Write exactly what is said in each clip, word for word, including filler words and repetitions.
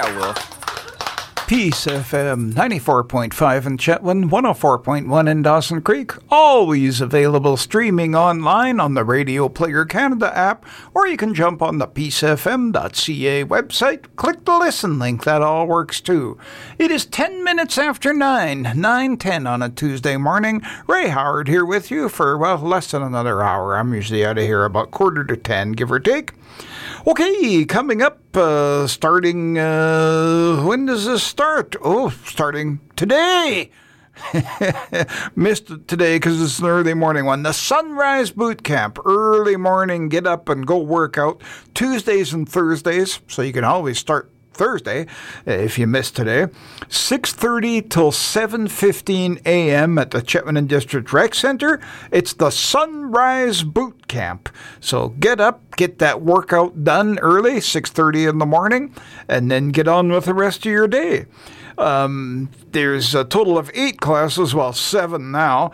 will. Peace F M ninety-four point five in Chetwynd, one oh four point one in Dawson Creek. Always available streaming online on the Radio Player Canada app, or you can jump on the peace f m dot c a website, click the listen link, that all works too. It is ten minutes after nine, nine ten on a Tuesday morning. Ray Howard here with you for, well, less than another hour. I'm usually out of here about quarter to ten, give or take. Okay, coming up, uh, starting, uh, when does this start? Oh, starting today. Missed it today because it's an early morning one. The Sunrise Boot Camp, early morning, get up and go work out. Tuesdays and Thursdays, so you can always start Thursday, if you missed today, six thirty till seven fifteen a.m. at the Chetwynd District Rec Center. It's the Sunrise Boot Camp. So get up, get that workout done early, six thirty in the morning, and then get on with the rest of your day. Um, there's a total of eight classes, well, seven now.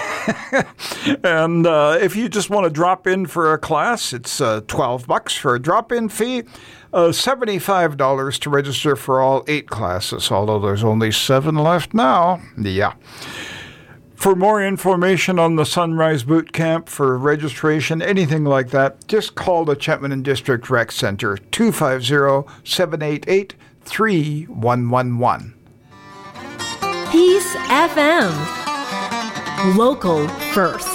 And uh, if you just want to drop in for a class, it's uh, twelve bucks for a drop-in fee. Uh, seventy-five dollars to register for all eight classes, although there's only seven left now. Yeah. For more information on the Sunrise Boot Camp, for registration, anything like that, just call the Chetwynd District Rec Center, two five zero, seven eight eight, three one one one. Peace F M. Local first.